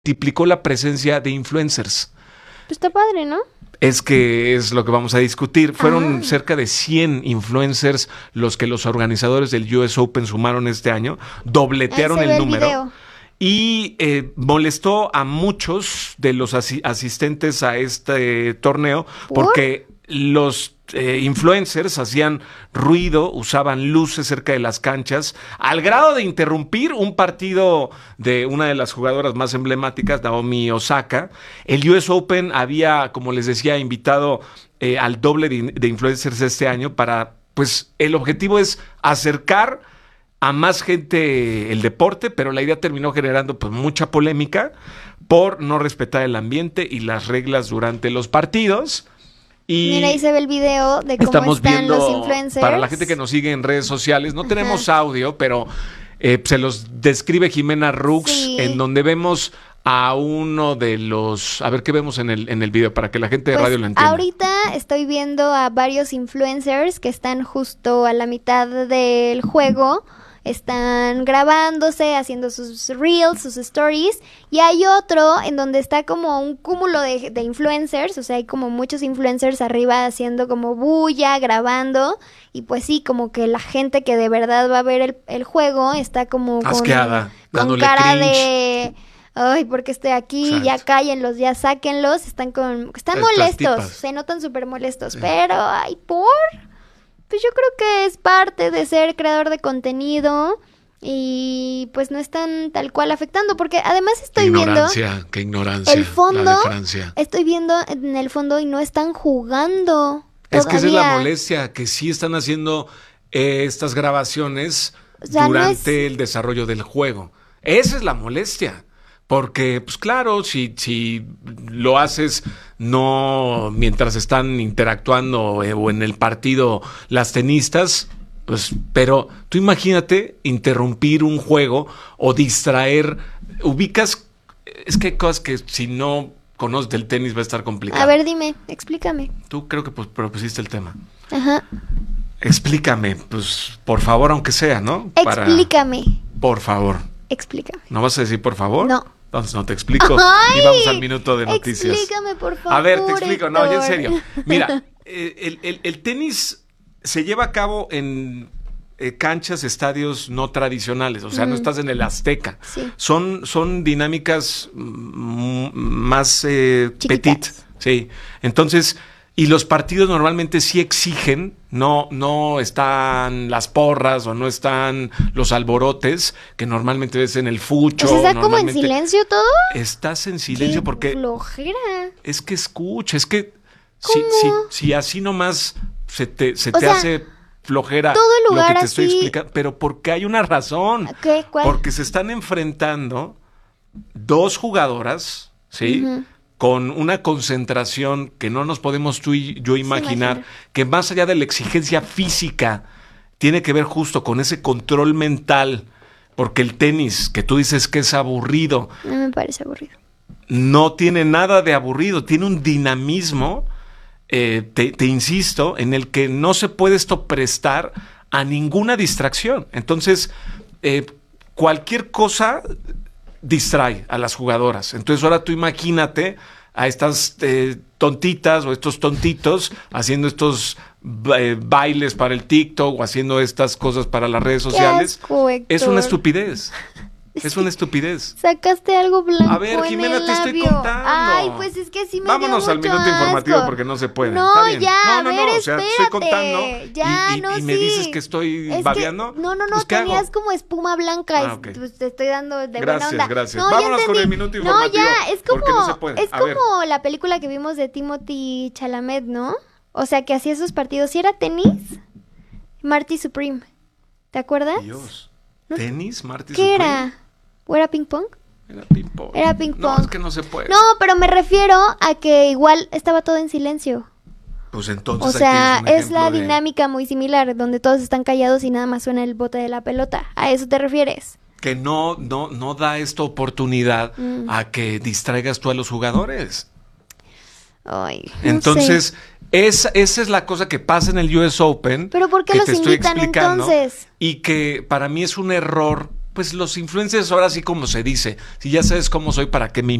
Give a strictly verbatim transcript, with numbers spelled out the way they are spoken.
multiplicó la presencia de influencers. Pues está padre, ¿no? Es que es lo que vamos a discutir. Fueron Ah. cerca de cien influencers los que los organizadores del U S Open sumaron este año. Dobletearon Ahí se ve el el número. video. Y eh, molestó a muchos de los asi- asistentes a este torneo ¿Por? porque los eh, influencers hacían ruido, usaban luces cerca de las canchas, al grado de interrumpir un partido de una de las jugadoras más emblemáticas, Naomi Osaka. El U S Open había, como les decía, invitado eh, al doble de, de influencers este año para, pues, el objetivo es acercar a más gente el deporte, pero la idea terminó generando pues mucha polémica por no respetar el ambiente y las reglas durante los partidos. Y Mira, ahí se ve el video de cómo estamos están viendo, los influencers. para la gente que nos sigue en redes sociales, no Ajá. tenemos audio, pero eh, se los describe Jimena Rux, Sí. en donde vemos a uno de los... A ver qué vemos en el, en el video, para que la gente de Pues radio lo entienda. ahorita estoy viendo a varios influencers que están justo a la mitad del juego. Están grabándose, haciendo sus reels, sus stories. Y hay otro en donde está como un cúmulo de, de influencers. O sea, hay como muchos influencers arriba haciendo como bulla, grabando. Y pues sí, como que la gente que de verdad va a ver el, el juego está como con, Asqueada, con dándole cara cringe. de... Ay, porque estoy aquí, Exacto. ya cállenlos, ya sáquenlos. Están con... Están Estas molestos, tipas. se notan súper molestos. Sí. Pero, ay, ¿por...? Pues yo creo que es parte de ser creador de contenido y pues no están tal cual afectando, porque además Qué estoy viendo, ignorancia, qué ignorancia. el fondo, la de Francia. estoy viendo en el fondo y no están jugando Es que esa es la todavía. molestia, que sí están haciendo eh, estas grabaciones O sea, no durante es- el desarrollo del juego. Esa es la molestia. Porque, pues claro, si, si lo haces no mientras están interactuando eh, o en el partido las tenistas, pues, pero tú imagínate interrumpir un juego o distraer, ubicas, es que hay cosas que si no conoces del tenis va a estar complicado. A ver, dime, explícame. Tú creo que pues, propusiste el tema. Ajá. Explícame, pues, por favor, aunque sea, ¿no? Para- Explícame, por favor. explícame. ¿No vas a decir por favor? No. Entonces no te explico. ¡Ay! Y vamos al minuto de noticias. Explícame, por favor. A ver, te explico. No, ya en Héctor. serio. Mira, eh, el, el- el tenis se lleva a cabo en eh, canchas, estadios no tradicionales. O sea, no Ujú. estás en el Azteca. Sí. Son, son dinámicas mm, más eh, Chiquitas. petit. Sí. Entonces, y los partidos normalmente sí exigen, no, no están las porras o no están los alborotes que normalmente ves en el fucho. O sea, ¿está como en normalmente. silencio todo? Estás en silencio Qué porque flojera. es que escucha, es que si, ¿Cómo? si, si así nomás se te, se O te sea, hace flojera todo el lo lugar que te estoy así- explicando, pero porque hay una razón. ¿Qué? ¿Cuál? Porque se están enfrentando dos jugadoras, ¿sí? Ujú. Con una concentración que no nos podemos tú y yo imaginar, imagino. que más allá de la exigencia física, tiene que ver justo con ese control mental, porque el tenis, que tú dices que es aburrido, No me parece aburrido. no tiene nada de aburrido, tiene un dinamismo, eh, te, te insisto, en el que no se puede esto prestar a ninguna distracción. Entonces, eh, cualquier cosa distrae a las jugadoras. Entonces, ahora tú imagínate a estas eh, tontitas o estos tontitos haciendo estos eh, bailes para el TikTok o haciendo estas cosas para las redes sociales. Qué asco, Es una Héctor. estupidez. Es una estupidez. Sacaste algo blanco. A ver, Jimena, en el te estoy labio. contando. Ay, pues es que sí me Vámonos dio al mucho minuto informativo asco. porque no se puede. No, Está bien. ya, no, no, a no, ver, o sea, estoy espérate. contando Ya, y, y- no, y me dices sí. que estoy Es que- babeando. no, no, no, Pues, ¿qué hago? tenías como espuma blanca. Ah, y ok. pues, te estoy dando de buena Gracias, onda. gracias. No, ya Vámonos con entendí. el minuto No, informativo, ya, es como, porque no se puede. es A ver. como la película que vimos de Timothy Chalamet, ¿no? O sea, que hacía esos partidos. ¿Sí era tenis? Marty Supreme. ¿Te acuerdas? Dios. ¿No? ¿Tenis, Marty ¿Qué Supreme? era? ¿O era ping pong? Era ping pong. Era ping No, pong. es que no se puede. No, pero me refiero a que igual estaba todo en silencio. Pues entonces O ahí sea, tienes un es la ejemplo de- dinámica muy similar, donde todos están callados y nada más suena el bote de la pelota. ¿A eso te refieres? que no, no, no da esta oportunidad Mm. a que distraigas tú a los jugadores. Ay, no Entonces, sé. esa, esa es la cosa que pasa en el U S Open. ¿Pero por qué que los te estoy invitan explicando, entonces? Y que para mí es un error pues los influencers ahora sí como se dice, si ya sabes cómo soy, ¿para qué me